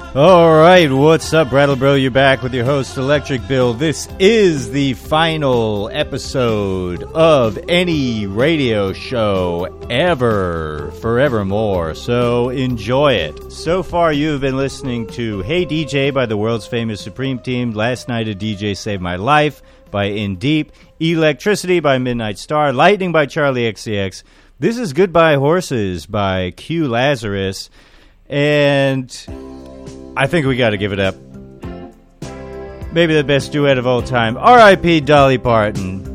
All right, what's up, Brattlebro? You're back with your host, Electric Bill. This is the final episode of any radio show ever, forevermore, so enjoy it. So far, you've been listening to Hey DJ by the world's famous Supreme Team, Last Night a DJ Saved My Life by In Deep, Electricity by Midnight Star, Lightning by Charlie XCX, This is Goodbye Horses by Q Lazarus, and I think we got to give it up. Maybe the best duet of all time. R.I.P. Dolly Parton.